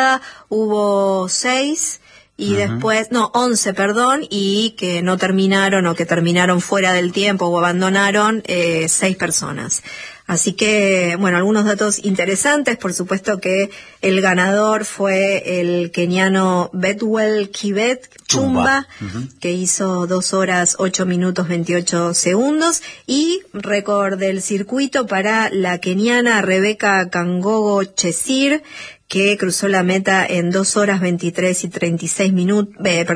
Chumba hubo 6 y después, 11, perdón, y que no terminaron o que terminaron fuera del tiempo o abandonaron 6 personas. Así que, bueno, algunos datos interesantes. Por supuesto que el ganador fue el keniano Bethuel Kibet Chumba, que hizo 2 horas 8 minutos 28 segundos. Y récord del circuito para la keniana Rebecca Kangogo Chesir, que cruzó la meta en 2 horas 23 minutos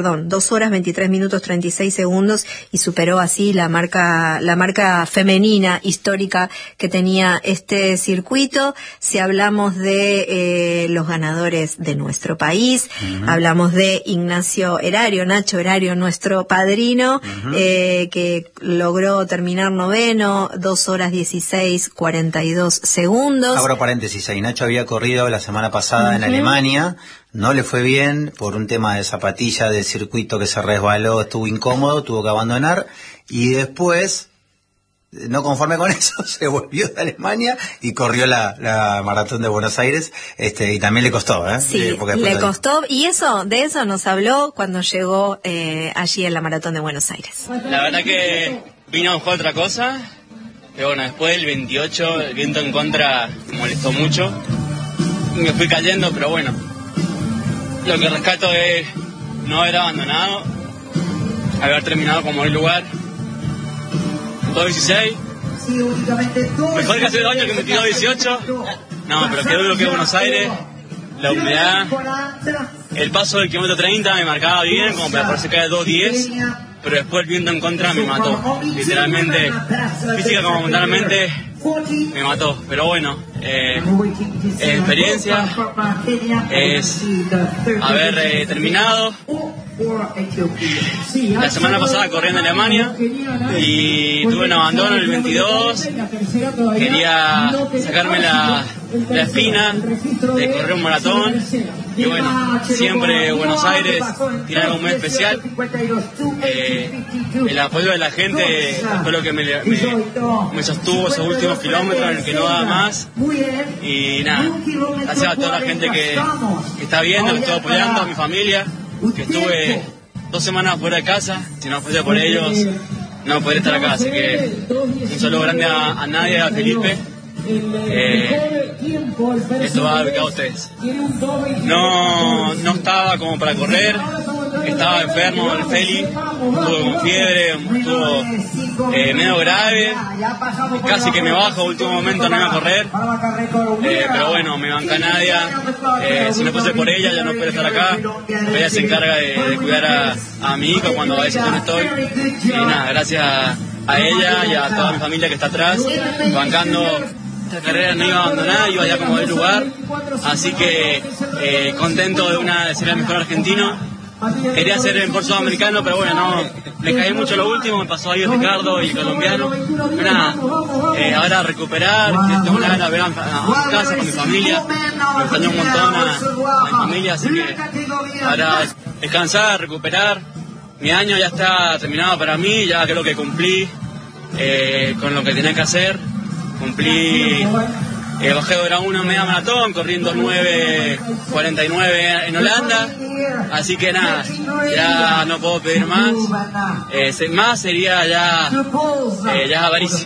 36 segundos y superó así la marca femenina histórica que tenía este circuito. Si hablamos de los ganadores de nuestro país, hablamos de Ignacio Erario, Nacho Erario, nuestro padrino, que logró terminar noveno, 2 horas 16 42 segundos. Abro paréntesis ahí, Nacho había corrido la semana pasada en Alemania, no le fue bien por un tema de zapatilla del circuito que se resbaló, estuvo incómodo, tuvo que abandonar y después, no conforme con eso, se volvió de Alemania y corrió la maratón de Buenos Aires, y también le costó, Sí, le costó, y de eso nos habló cuando llegó allí en la maratón de Buenos Aires. La verdad que vino a buscar otra cosa, pero bueno, después el 28, el viento en contra me molestó mucho. Me fui cayendo, pero bueno, lo que rescato es no haber abandonado, haber terminado como el lugar, 2.16, mejor que hace 2 años que metí 2.18, no, pero quedó lo que es Buenos Aires, la humedad, el paso del kilómetro 30 me marcaba bien, como para poderse caer 2.10, pero después el viento en contra me mató, literalmente, física como mentalmente, me mató, pero bueno, experiencia, es haber terminado. La semana pasada corrí en Alemania y tuve un abandono el 22, quería sacarme la espina de correr un maratón y bueno, siempre Buenos Aires tiene algo muy especial. El apoyo de la gente fue lo que me sostuvo esos últimos kilómetros en el que no daba más y nada, gracias a toda la gente que está viendo, que estoy apoyando, a mi familia, que estuve 2 semanas fuera de casa, si no fuese por ellos no podría estar acá, así que un saludo grande a Nadia y a Felipe. Esto va dedicado a ustedes. No estaba como para correr, estaba enfermo el Feli, estuvo con fiebre, estuvo medio grave, casi que me bajo, último momento no iba a correr, pero bueno, me banca Nadia, si no fuese por ella ya no podría estar acá, ella se encarga de cuidar a mi hijo cuando a veces yo no estoy, y nada, gracias a ella y a toda mi familia que está atrás, bancando. Esta carrera no iba a abandonar, iba ya como del lugar, así que contento de ser el mejor argentino. Quería ser en por sudamericano, pero bueno, no, le caí mucho lo último, me pasó ahí Ricardo y el colombiano. Pero nada, ahora a recuperar, que tengo una gana de ver a mi casa con mi familia, me extrañó un montón a mi familia, así que ahora descansar, recuperar. Mi año ya está terminado para mí, ya creo que cumplí con lo que tenía que hacer. Cumplí, bajé de hora 1 media maratón, corriendo 9:49 en Holanda, así que nada, ya no puedo pedir más, más sería ya avaricia.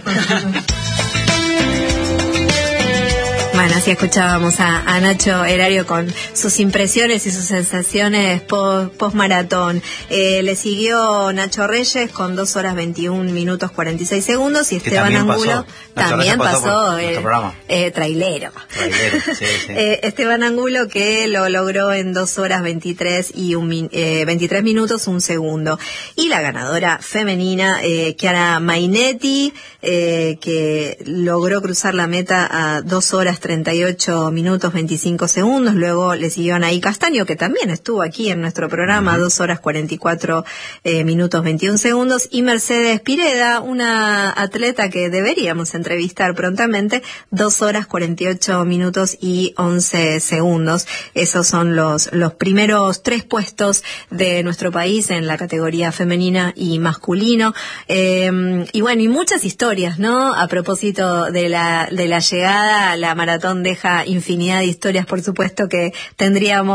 Bueno, así escuchábamos a Nacho Erario con sus impresiones y sus sensaciones post-maratón. Le siguió Nacho Reyes con 2 horas 21 minutos 46 segundos y Esteban Angulo también pasó trailero. Sí. Esteban Angulo, que lo logró en 2 horas 23 minutos 1 segundo. Y la ganadora femenina, Chiara Mainetti, que logró cruzar la meta a 2 horas 38 minutos 25 segundos. Luego le siguió Anaí Castaño, que también estuvo aquí en nuestro programa, 2 horas 44 minutos 21 segundos. Y Mercedes Pireda, una atleta que deberíamos entrevistar prontamente, 2 horas 48 minutos y 11 segundos. Esos son los primeros 3 puestos de nuestro país en la categoría femenina y masculino. Y bueno, y muchas historias, ¿no? A propósito de la llegada, la maratón deja infinidad de historias, por supuesto, que tendríamos